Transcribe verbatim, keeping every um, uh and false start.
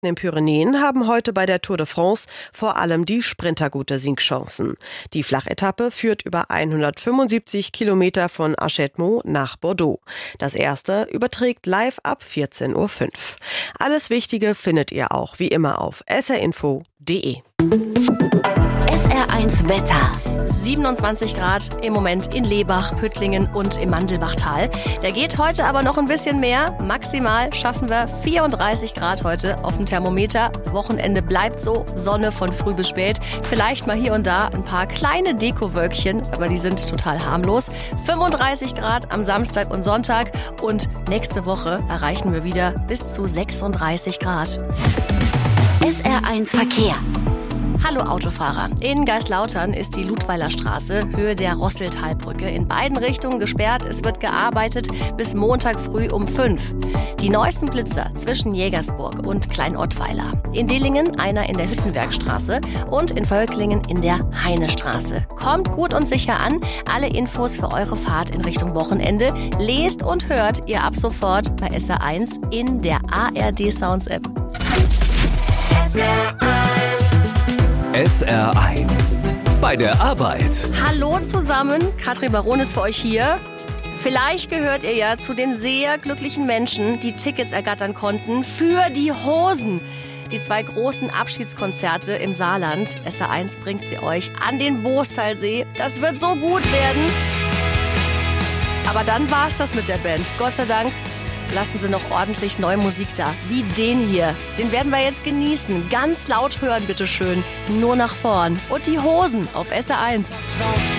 in den Pyrenäen haben heute bei der Tour de France vor allem die Sprinter gute Siegchancen. Die Flachetappe führt über hundertfünfundsiebzig Kilometer von Archetmont nach Bordeaux. Das erste überträgt live ab vierzehn Uhr fünf. Alles Wichtige findet ihr auch wie immer auf s r info punkt d e. S R eins Wetter. siebenundzwanzig Grad im Moment in Lebach, Püttlingen und im Mandelbachtal. Der geht heute aber noch ein bisschen mehr. Maximal schaffen wir vierunddreißig Grad heute auf dem Thermometer. Wochenende bleibt so, Sonne von früh bis spät. Vielleicht mal hier und da ein paar kleine Dekowölkchen, aber die sind total harmlos. fünfunddreißig Grad am Samstag und Sonntag und nächste Woche erreichen wir wieder bis zu sechsunddreißig Grad. S R eins Verkehr. Hallo Autofahrer. In Geislautern ist die Ludweiler Straße, Höhe der Rosseltalbrücke, in beiden Richtungen gesperrt. Es wird gearbeitet bis Montag früh um fünf. Die neuesten Blitzer zwischen Jägersburg und Kleinottweiler. In Dillingen einer in der Hüttenwerkstraße und in Völklingen in der Heinestraße. Kommt gut und sicher an. Alle Infos für eure Fahrt in Richtung Wochenende lest und hört ihr ab sofort bei S R eins in der A R D Sounds App. S R eins. S R eins. Bei der Arbeit. Hallo zusammen, Katrin Baron ist für euch hier. Vielleicht gehört ihr ja zu den sehr glücklichen Menschen, die Tickets ergattern konnten für die Hosen. Die zwei großen Abschiedskonzerte im Saarland. S R eins bringt sie euch an den Boostalsee. Das wird so gut werden. Aber dann war's das mit der Band. Gott sei Dank lassen sie noch ordentlich neue Musik da. Wie den hier. Den werden wir jetzt genießen. Ganz laut hören, bitteschön. Nur nach vorn. Und die Hosen auf S R eins.